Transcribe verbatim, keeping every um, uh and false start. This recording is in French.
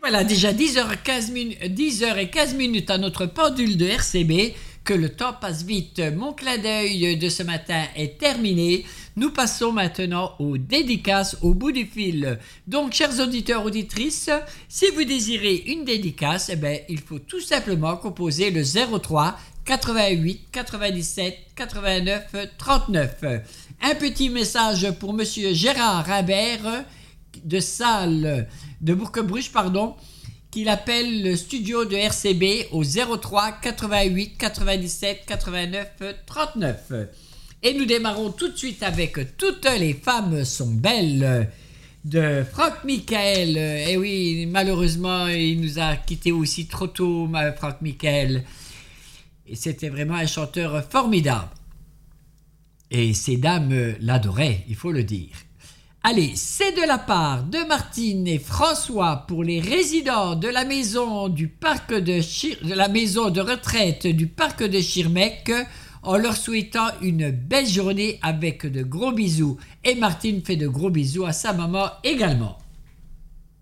Voilà, déjà dix heures quinze minutes, dix heures quinze minutes à notre pendule de R C B, que le temps passe vite. Mon clin d'œil de ce matin est terminé. Nous passons maintenant aux dédicaces au bout du fil. Donc, chers auditeurs, auditrices, si vous désirez une dédicace, eh bien, il faut tout simplement composer le zéro trois quatre-vingt-huit quatre-vingt-dix-sept quatre-vingt-neuf trente-neuf. Un petit message pour monsieur Gérard Rimbert de Salle, de Bourg-Bruges, pardon, qu'il appelle le studio de R C B au zéro trois quatre-vingt-huit quatre-vingt-dix-sept quatre-vingt-neuf trente-neuf. Et nous démarrons tout de suite avec Toutes les femmes sont belles de Franck Michael. Et oui, malheureusement, il nous a quittés aussi trop tôt, Franck Michael. Et c'était vraiment un chanteur formidable. Et ces dames l'adoraient, il faut le dire. Allez, c'est de la part de Martine et François pour les résidents de la maison du parc de, Chir- de la maison de retraite du parc de Schirmeck, en leur souhaitant une belle journée avec de gros bisous. Et Martine fait de gros bisous à sa maman également.